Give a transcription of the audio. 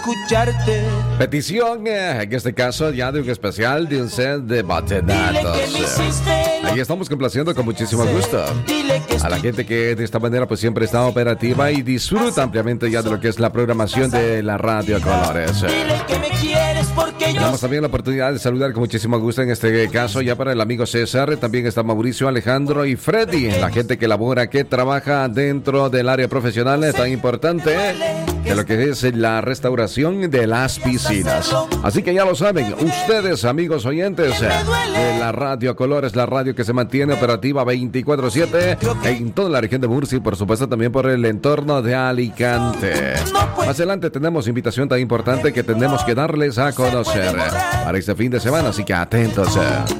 escucharte. Petición, en este caso ya de un especial de un set de vallenatos. Ahí estamos complaciendo con muchísimo gusto a la gente que de esta manera pues siempre está operativa y disfruta ampliamente ya de lo que es la programación de la Radio Colores. Tenemos también la oportunidad de saludar con muchísimo gusto en este caso ya para el amigo César. También está Mauricio, Alejandro y Freddy, la gente que labora, que trabaja dentro del área profesional tan importante de lo que es la restauración de las piscinas. Así que ya lo saben, ustedes amigos oyentes de la Radio Colores, la radio que se mantiene operativa 24/7 en toda la región de Murcia y por supuesto también por el entorno de Alicante. Más adelante tenemos invitación tan importante que tenemos que darles a conocer para este fin de semana, así que atentos.